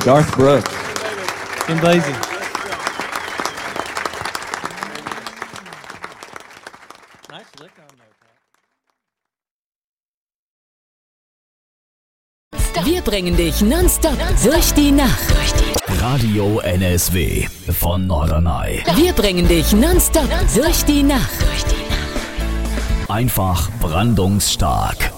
Garth Brooks. Kim Basie. Nice lick on there, Pat. Wir bringen dich nonstop durch die Nacht. Radio NSW von Norderney. Wir bringen dich nonstop durch die Nacht. Einfach brandungsstark.